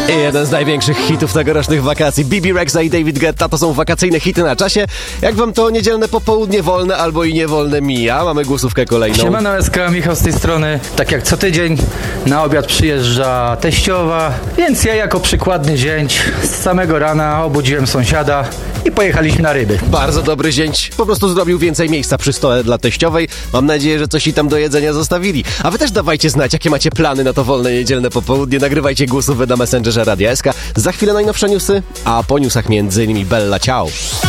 Jeden z największych hitów tegorocznych wakacji. Bibi Rexha i David Guetta to są wakacyjne hity na czasie. Jak wam to niedzielne popołudnie wolne albo i niewolne mija? Mamy głosówkę kolejną. Siemano SK, Michał z tej strony. Tak jak co tydzień na obiad przyjeżdża teściowa, więc ja jako przykładny zięć z samego rana obudziłem sąsiada i pojechaliśmy na ryby. Bardzo dobry zięć. Po prostu zrobił więcej miejsca przy stole dla teściowej. Mam nadzieję, że coś i tam do jedzenia zostawili. A wy też dawajcie znać, jakie macie plany na to wolne niedzielne popołudnie. Nagrywajcie głosówkę na Messengerze Radia SK. Za chwilę najnowsze newsy, a po newsach m.in. Bella Ciao.